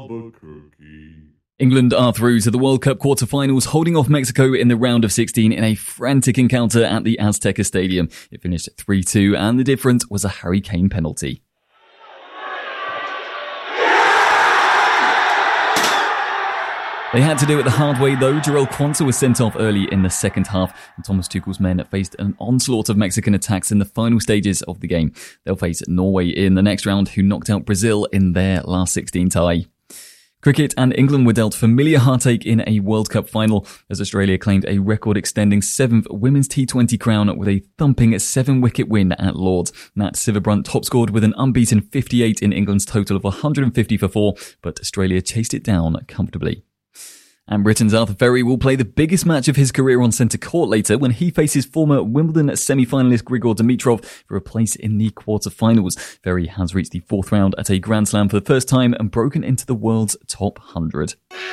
Albuquerque. England are through to the World Cup quarter-finals, holding off Mexico in the round of 16 in a frantic encounter at the Azteca Stadium. It finished 3-2, and the difference was a Harry Kane penalty. They had to do it the hard way though. Jarell Quansah was sent off early in the second half, and Thomas Tuchel's men faced an onslaught of Mexican attacks in the final stages of the game. They'll face Norway in the next round, who knocked out Brazil in their last 16 tie. Cricket and England were dealt familiar heartache in a World Cup final as Australia claimed a record-extending 7th Women's T20 crown with a thumping 7-wicket win at Lord's. Nat Sciver-Brunt top-scored with an unbeaten 58 in England's total of 150 for 4, but Australia chased it down comfortably. And Britain's Arthur Ferry will play the biggest match of his career on centre court later when he faces former Wimbledon semi-finalist Grigor Dimitrov for a place in the quarter-finals. Ferry has reached the 4th round at a Grand Slam for the first time and broken into the world's top 100.